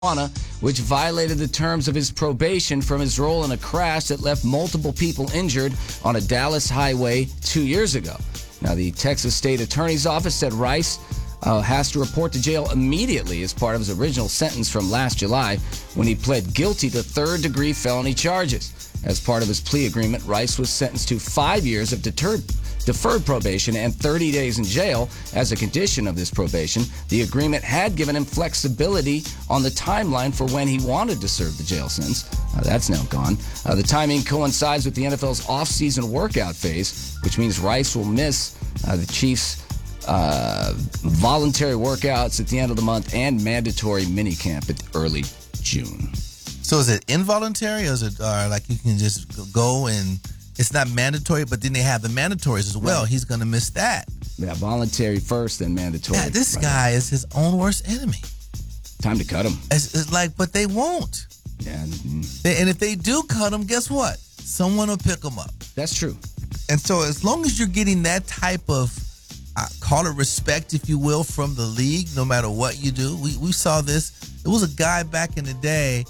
which violated the terms of his probation from his role in a crash that left multiple people injured on a Dallas highway 2 years ago. Now, the Texas State Attorney's Office said Rice has to report to jail immediately as part of his original sentence from last July when he pled guilty to third-degree felony charges. As part of his plea agreement, Rice was sentenced to 5 years of deferred probation and 30 days in jail as a condition of this probation. The agreement had given him flexibility on the timeline for when he wanted to serve the jail sentence. That's now gone. The timing coincides with the NFL's off-season workout phase, which means Rice will miss the Chiefs' voluntary workouts at the end of the month and mandatory minicamp at early June. So is it involuntary, or is it like you can just go and it's not mandatory, but then they have the mandatories as well? Right. He's going to miss that. Yeah, voluntary first, then mandatory. Yeah, this guy is his own worst enemy. Time to cut him. It's like, but they won't. Yeah. And if they do cut him, guess what? Someone will pick him up. That's true. And so as long as you're getting that type of, call it respect, if you will, from the league, no matter what you do. We saw this. There was a guy back in the day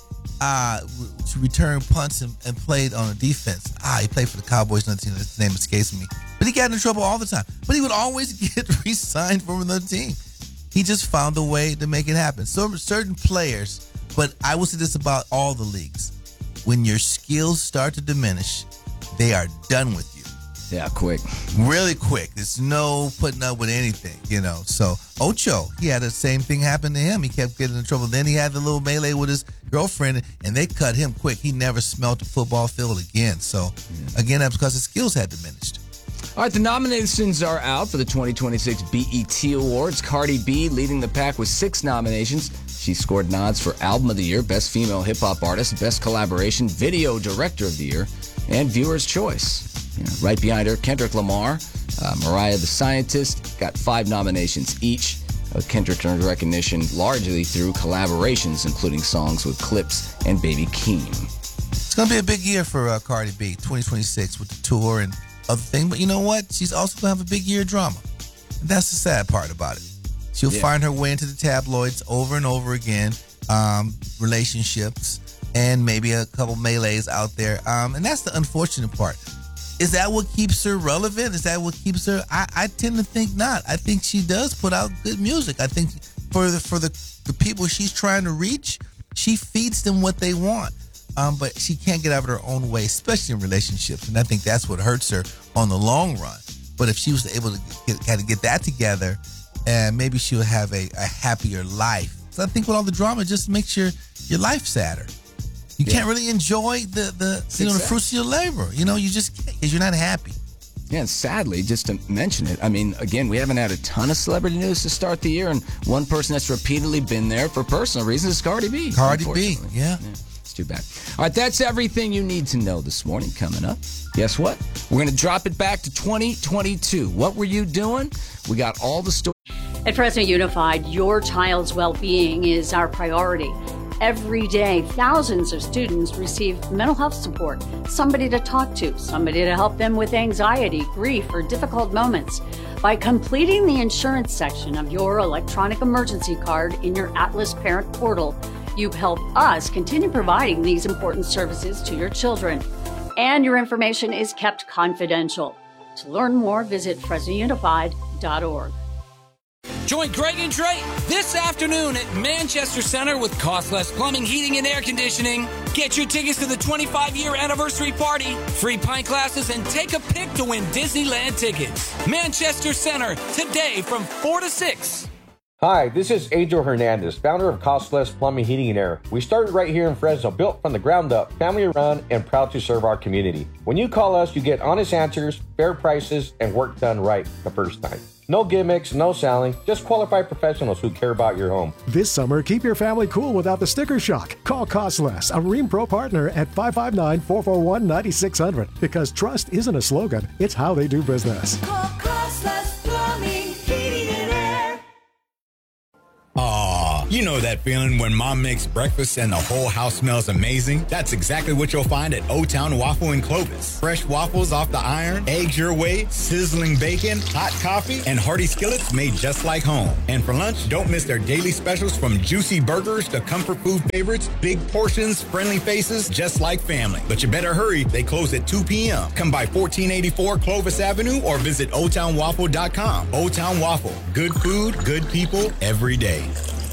to return punts and played on a defense. He played for the Cowboys. His name escapes me. But he got in trouble all the time. But he would always get re-signed from another team. He just found a way to make it happen. So certain players, but I will say this about all the leagues. When your skills start to diminish, they are done with you. Yeah, quick. Really quick. There's no putting up with anything, So Ocho, he had the same thing happen to him. He kept getting in trouble. Then he had the little melee with his girlfriend, and they cut him quick. He never smelt the football field again. So, again, that's because his skills had diminished. All right, the nominations are out for the 2026 BET Awards. Cardi B leading the pack with 6 nominations. She scored nods for Album of the Year, Best Female Hip-Hop Artist, Best Collaboration, Video Director of the Year, and Viewer's Choice. Right behind her, Kendrick Lamar, Mariah the Scientist, got 5 nominations each. Kendrick earned recognition largely through collaborations, including songs with Clips and Baby Keem. It's going to be a big year for Cardi B, 2026, with the tour and other things. But you know what? She's also going to have a big year of drama. And that's the sad part about it. She'll find her way into the tabloids over and over again, relationships, and maybe a couple melees out there. And that's the unfortunate part. Is that what keeps her relevant? Is that what keeps her? I tend to think not. I think she does put out good music. I think for the people she's trying to reach, she feeds them what they want. But she can't get out of her own way, especially in relationships. And I think that's what hurts her on the long run. But if she was able to get that together, and maybe she'll have a happier life. So I think with all the drama, it just makes your life sadder. You can't really enjoy the fruits of your labor. You just can't because you're not happy. Yeah, and sadly, just to mention it, I mean, again, we haven't had a ton of celebrity news to start the year, and one person that's repeatedly been there for personal reasons is Cardi B. Cardi B, yeah. It's too bad. All right, that's everything you need to know this morning. Coming up, guess what? We're going to drop it back to 2022. What were you doing? We got all the stories. At Fresno Unified, your child's well-being is our priority. Every day, thousands of students receive mental health support, somebody to talk to, somebody to help them with anxiety, grief, or difficult moments. By completing the insurance section of your electronic emergency card in your Atlas Parent Portal, you help us continue providing these important services to your children. And your information is kept confidential. To learn more, visit FresnoUnified.org. Join Greg and Dre this afternoon at Manchester Center with Costless Plumbing, Heating, and Air Conditioning. Get your tickets to the 25-year anniversary party, free pint glasses, and take a pic to win Disneyland tickets. Manchester Center, today from 4 to 6. Hi, this is Adriel Hernandez, founder of Costless Plumbing, Heating, and Air. We started right here in Fresno, built from the ground up, family run, and proud to serve our community. When you call us, you get honest answers, fair prices, and work done right the first time. No gimmicks, no selling, just qualified professionals who care about your home. This summer, keep your family cool without the sticker shock. Call Costless, a Rheem Pro partner at 559-441-9600. Because trust isn't a slogan, it's how they do business. Call Costless Plumbing, Heating, and Air. Aw, You know that feeling when mom makes breakfast and the whole house smells amazing? That's exactly what you'll find at O Town Waffle in Clovis. Fresh waffles off the iron, eggs your way, sizzling bacon, hot coffee, and hearty skillets made just like home. And for lunch, don't miss their daily specials from juicy burgers to comfort food favorites, big portions, friendly faces, just like family. But you better hurry, they close at 2 p.m. Come by 1484 Clovis Avenue or visit otownwaffle.com. O Town Waffle, good food, good people, every day.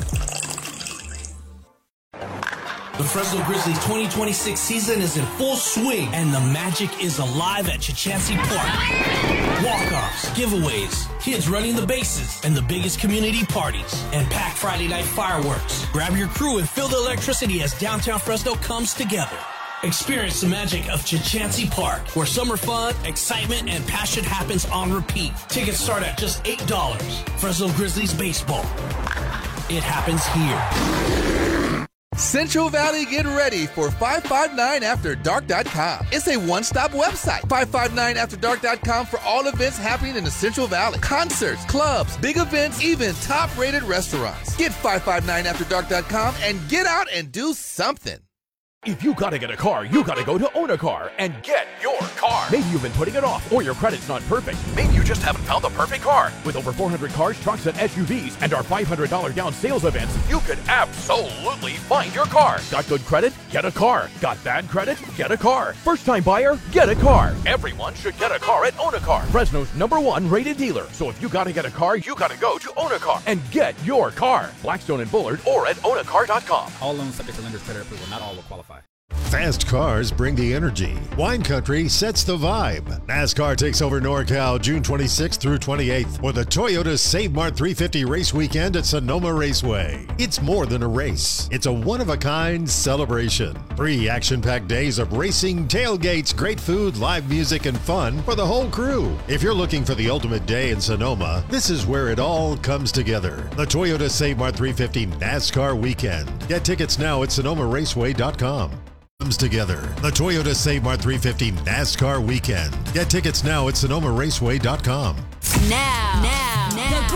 The Fresno Grizzlies 2026 season is in full swing, and the magic is alive at Chachansee Park. Walk-offs, giveaways, kids running the bases, and the biggest community parties, and packed Friday night fireworks. Grab your crew and feel the electricity as downtown Fresno comes together. Experience the magic of Chachansee Park, where summer fun, excitement, and passion happens on repeat. Tickets start at just $8. Fresno Grizzlies baseball. It happens here. Central Valley, get ready for 559afterdark.com. It's a one-stop website. 559afterdark.com for all events happening in the Central Valley. Concerts, clubs, big events, even top-rated restaurants. Get 559afterdark.com and get out and do something. If you gotta get a car, you gotta go to Own a Car and get your car. Maybe you've been putting it off, or your credit's not perfect. Maybe you just haven't found the perfect car. With over 400 cars, trucks, and SUVs, and our $500 down sales events, you could absolutely find your car. Got good credit? Get a car. Got bad credit? Get a car. First-time buyer? Get a car. Everyone should get a car at Own a Car, Fresno's #1 rated dealer. So if you gotta get a car, you gotta go to Own a Car and get your car. Blackstone and Bullard, or at ownacar.com. All loans subject to lender's credit approval. Not all will qualify. Fast cars bring the energy. Wine Country sets the vibe. NASCAR takes over NorCal June 26th through 28th for the Toyota Save Mart 350 race weekend at Sonoma Raceway. It's more than a race. It's a one-of-a-kind celebration. 3 action-packed days of racing, tailgates, great food, live music, and fun for the whole crew. If you're looking for the ultimate day in Sonoma, this is where it all comes together. The Toyota Save Mart 350 NASCAR weekend. Get tickets now at SonomaRaceway.com. Comes together. The Toyota Save Mart 350 NASCAR weekend. Get tickets now at SonomaRaceway.com. Now.